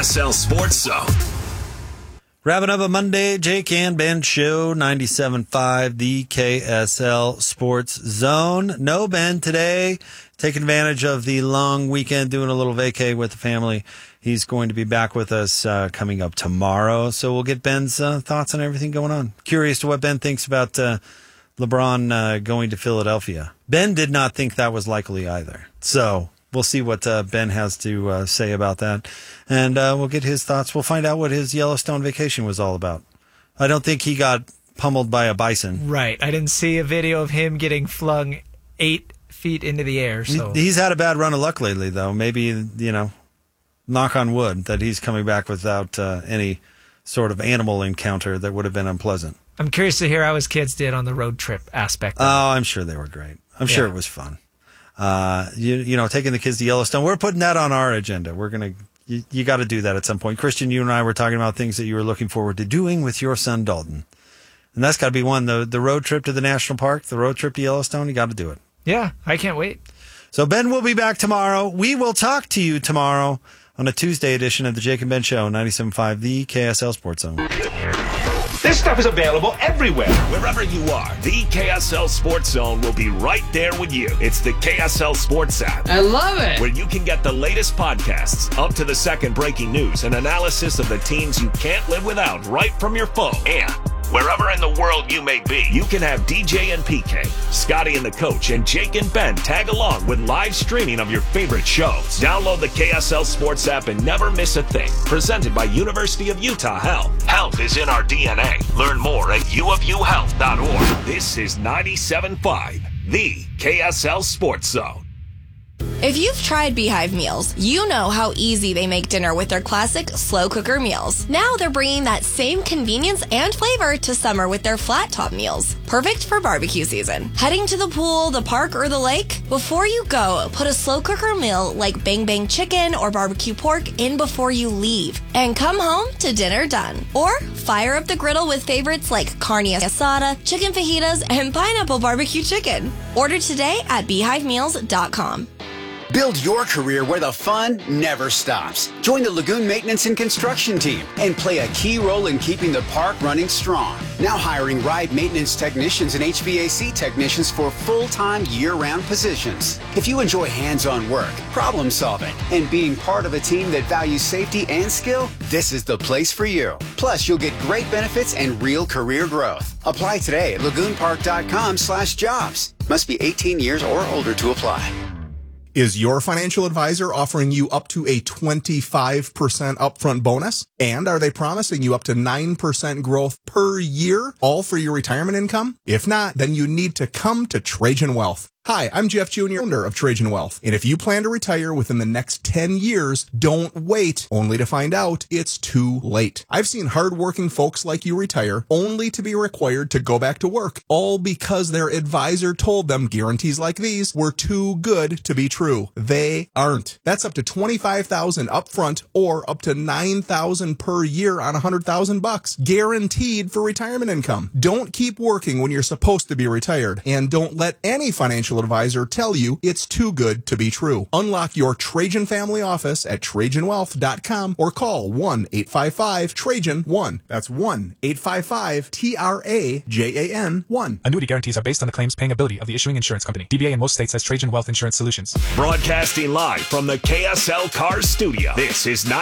KSL Sports Zone. Wrapping up a Monday, Jake and Ben Show, 97.5, the KSL Sports Zone. No Ben today, taking advantage of the long weekend, doing a little vacay with the family. He's going to be back with us coming up tomorrow, so we'll get Ben's thoughts on everything going on. Curious to what Ben thinks about LeBron going to Philadelphia. Ben did not think that was likely either, so we'll see what Ben has to say about that, and we'll get his thoughts. We'll find out what his Yellowstone vacation was all about. I don't think he got pummeled by a bison. Right. I didn't see a video of him getting flung 8 feet into the air. So He's had a bad run of luck lately, though. Maybe, knock on wood, that he's coming back without any sort of animal encounter that would have been unpleasant. I'm curious to hear how his kids did on the road trip aspect. I'm sure they were great. I'm sure it was fun. Taking the kids to Yellowstone. We're putting that on our agenda. We're going to, you got to do that at some point. Christian, you and I were talking about things that you were looking forward to doing with your son, Dalton. And that's got to be one, the road trip to the national park, the road trip to Yellowstone. You got to do it. Yeah, I can't wait. So Ben will be back tomorrow. We will talk to you tomorrow on a Tuesday edition of the Jake and Ben Show, 97.5, the KSL Sports Zone. This stuff is available everywhere. Wherever you are, the KSL Sports Zone will be right there with you. It's the KSL Sports app. I love it. Where you can get the latest podcasts, up to the second breaking news, and analysis of the teams you can't live without right from your phone. And wherever in the world you may be, you can have DJ and PK, Scotty and the Coach, and Jake and Ben tag along with live streaming of your favorite shows. Download the KSL Sports app and never miss a thing. Presented by University of Utah Health. Health is in our DNA. Learn more at uofuhealth.org. This is 97.5, the KSL Sports Zone. If you've tried Beehive meals, you know how easy they make dinner with their classic slow cooker meals. Now they're bringing that same convenience and flavor to summer with their flat top meals. Perfect for barbecue season. Heading to the pool, the park, or the lake? Before you go, put a slow cooker meal like Bang Bang chicken or barbecue pork in before you leave. And come home to dinner done. Or fire up the griddle with favorites like carne asada, chicken fajitas, and pineapple barbecue chicken. Order today at beehivemeals.com. Build your career where the fun never stops. Join the Lagoon Maintenance and Construction team and play a key role in keeping the park running strong. Now hiring ride maintenance technicians and HVAC technicians for full-time year-round positions. If you enjoy hands-on work, problem solving, and being part of a team that values safety and skill, this is the place for you. Plus, you'll get great benefits and real career growth. Apply today at lagoonpark.com/jobs. Must be 18 years or older to apply. Is your financial advisor offering you up to a 25% upfront bonus? And are they promising you up to 9% growth per year, all for your retirement income? If not, then you need to come to Trajan Wealth. Hi, I'm Jeff Jr., owner of Trajan Wealth. And if you plan to retire within the next 10 years, don't wait only to find out it's too late. I've seen hardworking folks like you retire only to be required to go back to work, all because their advisor told them guarantees like these were too good to be true. They aren't. That's up to $25,000 upfront or up to $9,000 per year on $100,000, guaranteed for retirement income. Don't keep working when you're supposed to be retired, and don't let any financial advisor tell you it's too good to be true. Unlock your Trajan family office at TrajanWealth.com or call 1-855-TRAJAN-1. That's 1-855-TRAJAN-1. Annuity guarantees are based on the claims paying ability of the issuing insurance company. DBA in most states has Trajan Wealth Insurance Solutions. Broadcasting live from the KSL Cars studio. This is